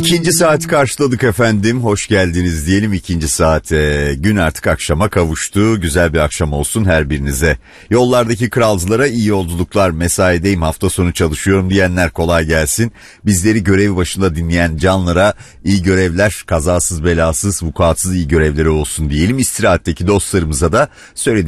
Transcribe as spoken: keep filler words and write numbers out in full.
İkinci saati karşıladık efendim. Hoş geldiniz diyelim ikinci saate. Gün artık akşama kavuştu. Güzel bir akşam olsun her birinize. Yollardaki kralcılara iyi yolculuklar. Mesaideyim, hafta sonu çalışıyorum diyenler kolay gelsin. Bizleri görev başında dinleyen canlara iyi görevler, kazasız belasız, vukuatsız iyi görevleri olsun diyelim. İstirahatteki dostlarımıza da söylediğim